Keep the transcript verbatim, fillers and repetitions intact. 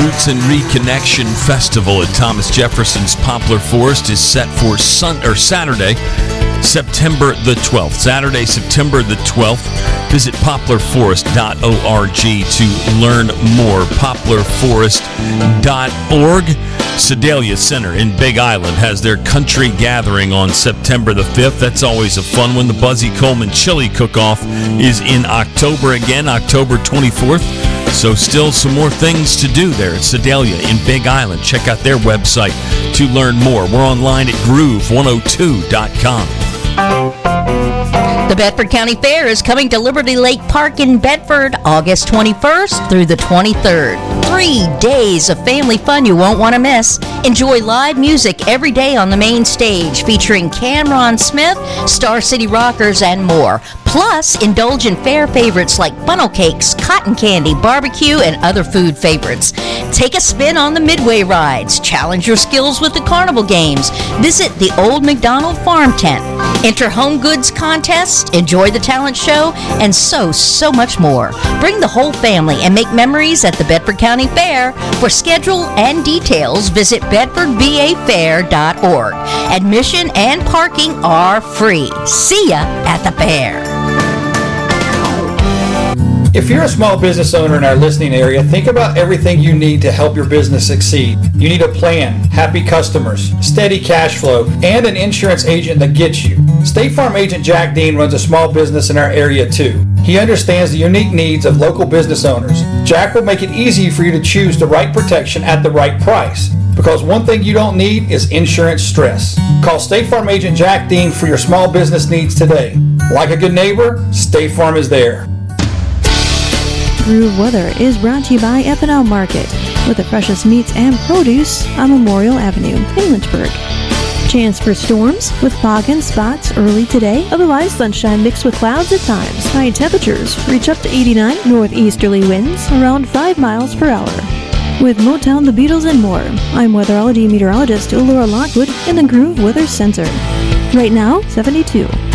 Roots and Reconnection Festival at Thomas Jefferson's Poplar Forest is set for sun or Saturday, September the twelfth. Saturday, September the twelfth. Visit poplar forest dot org to learn more. poplar forest dot org. Sedalia Center in Big Island has their country gathering on September the fifth. That's always a fun one. The Buzzy Coleman Chili Cook-Off is in October again, October twenty-fourth. So still some more things to do there at Sedalia in Big Island. Check out their website to learn more. We're online at groove one oh two dot com. The Bedford County Fair is coming to Liberty Lake Park in Bedford August twenty-first through the twenty-third. Three days of family fun you won't want to miss. Enjoy live music every day on the main stage featuring Cameron Smith, Star City Rockers, and more. Plus, indulge in fair favorites like funnel cakes, cotton candy, barbecue, and other food favorites. Take a spin on the Midway rides. Challenge your skills with the carnival games. Visit the Old McDonald Farm Tent. Enter home goods contests, enjoy the talent show, and so, so much more. Bring the whole family and make memories at the Bedford County Fair. For schedule and details, visit bedford v a fair dot org. Admission and parking are free. See ya at the fair. If you're a small business owner in our listening area, think about everything you need to help your business succeed. You need a plan, happy customers, steady cash flow, and an insurance agent that gets you. State Farm agent Jack Dean runs a small business in our area too. He understands the unique needs of local business owners. Jack will make it easy for you to choose the right protection at the right price. Because one thing you don't need is insurance stress. Call State Farm agent Jack Dean for your small business needs today. Like a good neighbor, State Farm is there. Groove Weather is brought to you by F and L Market, with the freshest meats and produce on Memorial Avenue in Lynchburg. Chance for storms with fog and spots early today, otherwise sunshine mixed with clouds at times. High temperatures reach up to eighty-nine, northeasterly winds around five miles per hour. With Motown, the Beatles, and more, I'm weatherology meteorologist Laura Lockwood in the Groove Weather Center. Right now, seventy-two.